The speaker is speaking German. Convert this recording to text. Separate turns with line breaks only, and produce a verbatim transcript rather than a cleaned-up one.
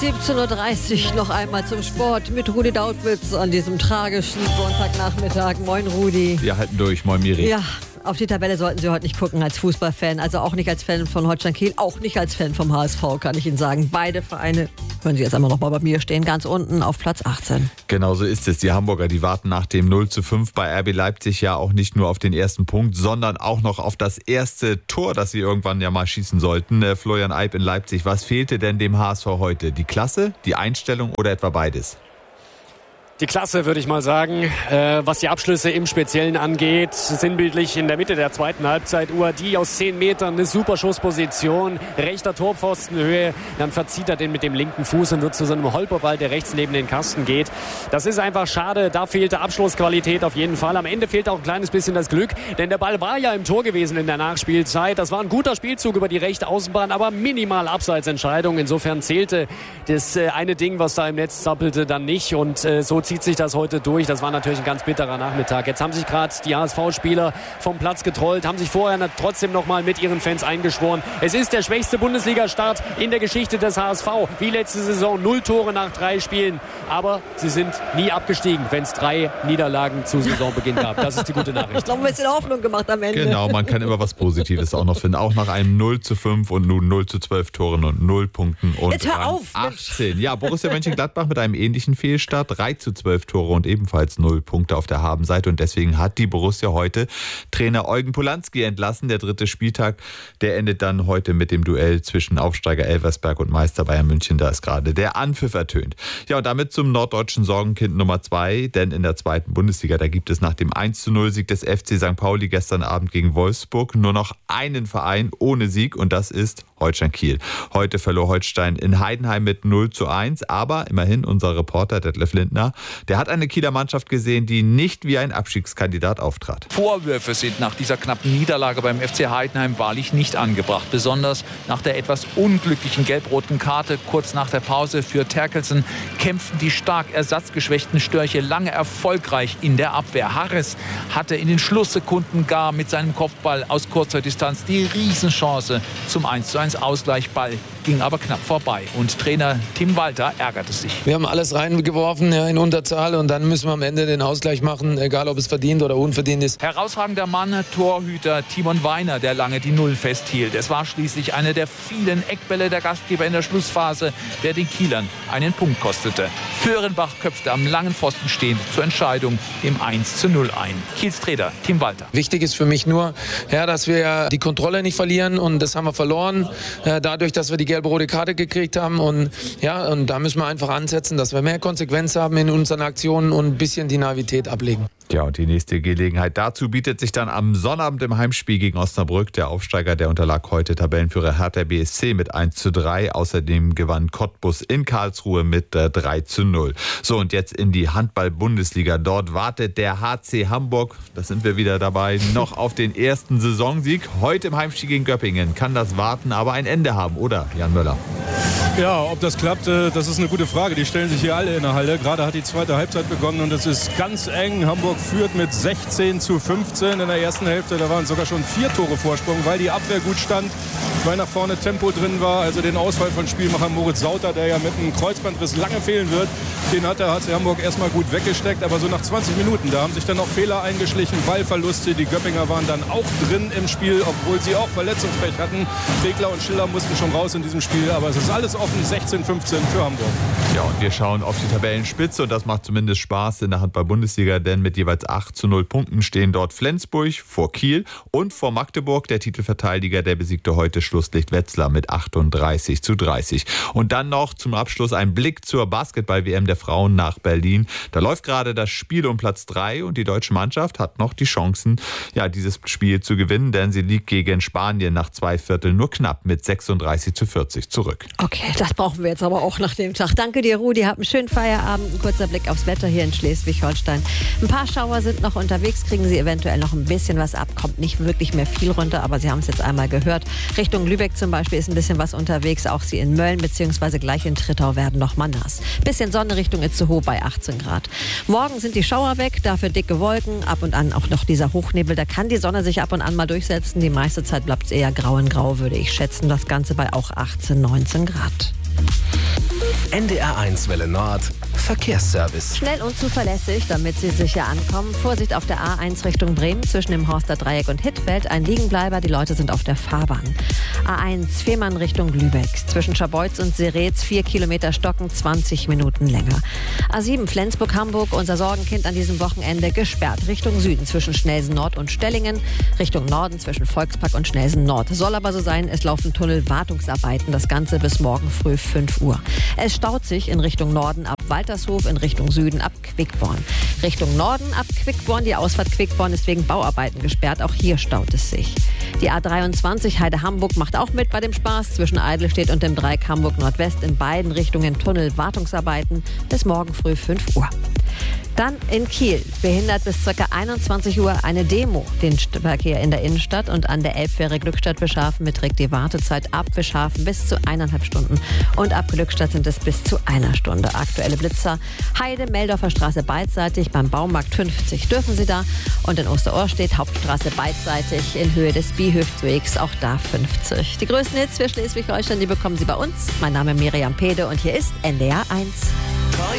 siebzehn Uhr dreißig noch einmal zum Sport mit Rudi Dautwitz an diesem tragischen Sonntagnachmittag. Moin Rudi.
Wir halten durch, moin Miri.
Ja, auf die Tabelle sollten Sie heute nicht gucken als Fußballfan, also auch nicht als Fan von Holstein Kiel, auch nicht als Fan vom H S V, kann ich Ihnen sagen. Beide Vereine, hören Sie jetzt einmal noch mal bei mir, stehen ganz unten auf Platz achtzehn.
Genau so ist es. Die Hamburger, die warten nach dem null zu fünf bei R B Leipzig ja auch nicht nur auf den ersten Punkt, sondern auch noch auf das erste Tor, das sie irgendwann ja mal schießen sollten. Äh, Florian Eib in Leipzig. Was fehlte denn dem H S V heute? Die Klasse, die Einstellung oder etwa beides?
Die Klasse, würde ich mal sagen, äh, was die Abschlüsse im Speziellen angeht. Sinnbildlich in der Mitte der zweiten Halbzeit. Uadi aus zehn Metern, eine super Schussposition, rechter Torpfostenhöhe. Dann verzieht er den mit dem linken Fuß und wird zu so einem Holperball, der rechts neben den Kasten geht. Das ist einfach schade. Da fehlte Abschlussqualität auf jeden Fall. Am Ende fehlt auch ein kleines bisschen das Glück, denn der Ball war ja im Tor gewesen in der Nachspielzeit. Das war ein guter Spielzug über die rechte Außenbahn, aber minimal Abseitsentscheidung. Insofern zählte das äh, eine Ding, was da im Netz zappelte, dann nicht. Und äh, so zieht sich das heute durch. Das war natürlich ein ganz bitterer Nachmittag. Jetzt haben sich gerade die H S V-Spieler vom Platz getrollt, haben sich vorher trotzdem noch mal mit ihren Fans eingeschworen. Es ist der schwächste Bundesliga-Start in der Geschichte des H S V. Wie letzte Saison, null Tore nach drei Spielen. Aber sie sind nie abgestiegen, wenn es drei Niederlagen zu Saisonbeginn gab. Das ist die gute Nachricht.
Ich glaube, ein bisschen Hoffnung gemacht am Ende.
Genau, man kann immer was Positives auch noch finden. Auch nach einem null zu fünf und nun null zu zwölf Toren und null Punkten und
Jetzt hör
Rang
auf,
achtzehn. Ja, Borussia Mönchengladbach mit einem ähnlichen Fehlstart. drei zu zwölf Tore und ebenfalls null Punkte auf der Habenseite. Und deswegen hat die Borussia heute Trainer Eugen Polanski entlassen. Der dritte Spieltag, der endet dann heute mit dem Duell zwischen Aufsteiger Elversberg und Meister Bayern München. Da ist gerade der Anpfiff ertönt. Ja, und damit zum norddeutschen Sorgenkind Nummer zwei. Denn in der zweiten Bundesliga, da gibt es nach dem eins zu null Sieg des F C Sankt Pauli gestern Abend gegen Wolfsburg nur noch einen Verein ohne Sieg. Und das ist Holstein Kiel. Heute verlor Holstein in Heidenheim mit null zu eins. Aber immerhin unser Reporter Detlef Lindner, der hat eine Kieler Mannschaft gesehen, die nicht wie ein Abstiegskandidat auftrat.
Vorwürfe sind nach dieser knappen Niederlage beim F C Heidenheim wahrlich nicht angebracht. Besonders nach der etwas unglücklichen gelb-roten Karte kurz nach der Pause für Terkelsen kämpften die stark ersatzgeschwächten Störche lange erfolgreich in der Abwehr. Harris hatte in den Schlusssekunden gar mit seinem Kopfball aus kurzer Distanz die Riesenchance zum eins zu eins Ausgleichball, ging aber knapp vorbei. Und Trainer Tim Walter ärgerte sich.
Wir haben alles reingeworfen, ja, in Unterzahl, und dann müssen wir am Ende den Ausgleich machen, egal ob es verdient oder unverdient ist.
Herausragender Mann, Torhüter Timon Weiner, der lange die Null festhielt. Es war schließlich einer der vielen Eckbälle der Gastgeber in der Schlussphase, der den Kielern einen Punkt kostete. Föhrenbach köpfte am langen Pfosten stehend zur Entscheidung im eins zu null ein. Kiels Trainer Tim Walter.
Wichtig ist für mich nur, ja, dass wir die Kontrolle nicht verlieren, und das haben wir verloren, äh, dadurch, dass wir die gelbe-rote Karte gekriegt haben, und ja, und da müssen wir einfach ansetzen, dass wir mehr Konsequenz haben in unseren Aktionen und ein bisschen die Naivität ablegen.
Ja, und die nächste Gelegenheit dazu bietet sich dann am Sonnabend im Heimspiel gegen Osnabrück. Der Aufsteiger, der unterlag heute Tabellenführer Hertha B S C mit eins zu drei. Außerdem gewann Cottbus in Karlsruhe mit äh, drei zu null. So, und jetzt in die Handball-Bundesliga. Dort wartet der H C Hamburg, da sind wir wieder dabei, noch auf den ersten Saisonsieg. Heute im Heimspiel gegen Göppingen kann das Warten aber ein Ende haben, oder, Jan Möller?
Ja, ob das klappt, das ist eine gute Frage. Die stellen sich hier alle in der Halle. Gerade hat die zweite Halbzeit begonnen und es ist ganz eng. Hamburg führt mit sechzehn zu fünfzehn in der ersten Hälfte. Da waren sogar schon vier Tore Vorsprung, weil die Abwehr gut stand, weil nach vorne Tempo drin war. Also den Ausfall von Spielmacher Moritz Sauter, der ja mit einem Kreuzbandriss lange fehlen wird, den hat der H C Hamburg erstmal gut weggesteckt. Aber so nach zwanzig Minuten, da haben sich dann noch Fehler eingeschlichen, Ballverluste. Die Göppinger waren dann auch drin im Spiel, obwohl sie auch Verletzungspech hatten. Regler und Schiller mussten schon raus in diesem Spiel. Aber es ist alles offen, sechzehn fünfzehn für Hamburg.
Ja, und wir schauen auf die Tabellenspitze, und das macht zumindest Spaß in der Handball-Bundesliga, denn mit jeweils acht zu null Punkten stehen dort Flensburg vor Kiel und vor Magdeburg. Der Titelverteidiger, der besiegte heute Schlusslicht Wetzlar mit achtunddreißig zu dreißig. Und dann noch zum Abschluss ein Blick zur Basketball-W M der Frauen nach Berlin. Da läuft gerade das Spiel um Platz drei und die deutsche Mannschaft hat noch die Chancen, ja, dieses Spiel zu gewinnen, denn sie liegt gegen Spanien nach zwei Vierteln nur knapp mit sechsunddreißig zu vierzig zurück.
Okay, das brauchen wir jetzt aber auch nach dem Tag. Danke dir, Rudi. Hab einen schönen Feierabend. Ein kurzer Blick aufs Wetter hier in Schleswig-Holstein. Ein paar Schauer sind noch unterwegs, kriegen Sie eventuell noch ein bisschen was ab. Kommt nicht wirklich mehr viel runter, aber Sie haben es jetzt einmal gehört. Richtung Lübeck zum Beispiel ist ein bisschen was unterwegs. Auch Sie in Mölln bzw. gleich in Trittau werden noch mal nass. Bisschen Sonne Richtung Itzehoe bei achtzehn Grad. Morgen sind die Schauer weg, dafür dicke Wolken. Ab und an auch noch dieser Hochnebel. Da kann die Sonne sich ab und an mal durchsetzen. Die meiste Zeit bleibt es eher grau in grau, würde ich schätzen. Das Ganze bei auch achtzehn, neunzehn Grad.
N D R eins Welle Nord Verkehrsservice.
Schnell und zuverlässig, damit Sie sicher ankommen. Vorsicht auf der A eins Richtung Bremen zwischen dem Horster Dreieck und Hittfeld. Ein Liegenbleiber, die Leute sind auf der Fahrbahn. A eins Fehmarn Richtung Lübeck. Zwischen Scharbeutz und Seretz vier Kilometer stocken, zwanzig Minuten länger. A sieben Flensburg-Hamburg, unser Sorgenkind an diesem Wochenende, gesperrt. Richtung Süden zwischen Schnelsen Nord und Stellingen. Richtung Norden zwischen Volkspark und Schnelsen Nord. Soll aber so sein, es laufen Tunnelwartungsarbeiten. Das Ganze bis morgen früh fünf Uhr. Es staut sich in Richtung Norden ab Waltershof, in Richtung Süden ab Quickborn. Richtung Norden ab Quickborn. Die Ausfahrt Quickborn ist wegen Bauarbeiten gesperrt. Auch hier staut es sich. Die A dreiundzwanzig Heide-Hamburg macht auch mit bei dem Spaß. Zwischen Eidelstedt und dem Dreieck Hamburg Nordwest in beiden Richtungen Tunnelwartungsarbeiten bis morgen früh fünf Uhr. Dann in Kiel behindert bis ca. einundzwanzig Uhr eine Demo den Verkehr in der Innenstadt und an der Elbfähre Glückstadt-Beschhafen beträgt die Wartezeit ab Beschhafen bis zu eineinhalb Stunden und ab Glückstadt sind es bis zu einer Stunde. Aktuelle Blitzer: Heide, Meldorfer Straße beidseitig, beim Baumarkt fünfzig dürfen Sie da und in Osterorstedt Hauptstraße beidseitig in Höhe des Bihöftwegs, auch da fünfzig. Die größten Hits für Schleswig-Holstein, die bekommen Sie bei uns. Mein Name ist Miriam Pede und hier ist N D R eins.